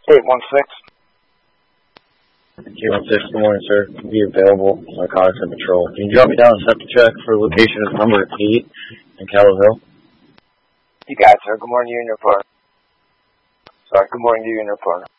816, good morning, sir. Be available. Narcotics and patrol. Can you drop me down and set the check for location of number 8 in Callow Hill? You got it, sir. Good morning to you and your partner. Sorry, good morning to you and your partner.